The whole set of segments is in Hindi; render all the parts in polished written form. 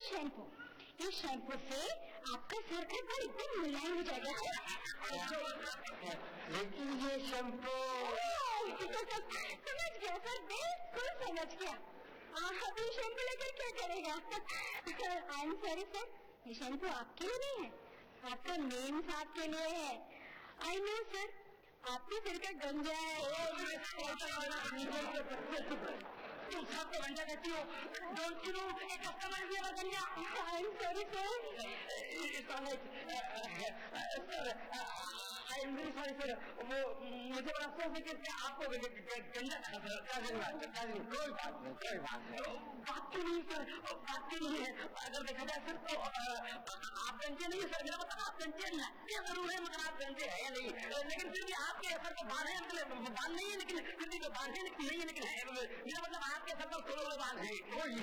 शैम्पू, इस शैम्पू से आपका सर का बाल एकदम मुलायम हो जाएगा। लेकिन ये शैम्पू समझ गया सर, बिल्कुल समझ गया। आप ये शैम्पू लेकर क्या करेगा? आई एम सॉरी सर, ये शैम्पू आपके लिए नहीं है, आपका मेम साहब के लिए है। आई नो सर, आपके सिर का गंजा है। तुम सबको गंजा कहती हो? डोंट यू नो एक कस्टमर भी है गंजा। I am sorry sir. I am very sorry sir, वो मुझे बड़ा अफसोस है कि आपको गंजा कोई बात नहीं, बात क्यों नहीं सर, बात क्यों नहीं है। अगर देखा जाए सर तो आप गंजे नहीं है सर, मेरा मतलब आप गंजे लगते जरूर है मगर आप गंजे है नहीं, लेकिन फिर भी आपके सर को बाल नहीं है, लेकिन फिर भी बांधे नहीं है, लेकिन मेरा मतलब आपके सर पर थोड़े बाल है।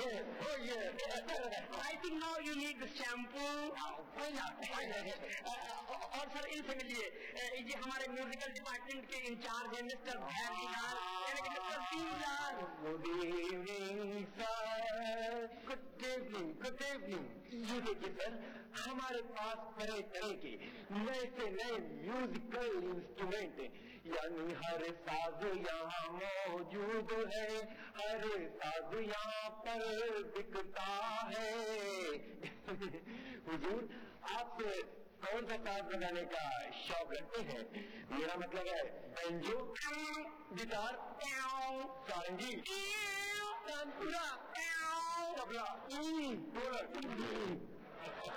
I think now you need shampoo. और सर इनसे मिलिए, ये हमारे म्यूजिकल डिपार्टमेंट के इंचार्ज है mister good evening sir. Good evening, good evening. ये देखिए सर, हमारे पास तरह तरह के नए म्यूजिकल इंस्ट्रूमेंट है, यानी हर साज यहाँ मौजूद है, हर साज यहाँ पर बिकता है। हुजूर आप कौन सा साज बजाने का शौक रखते हैं? मेरा मतलब है बैंजो, गिटार, सारंगी, तानपुरा, तबला, ढोलक।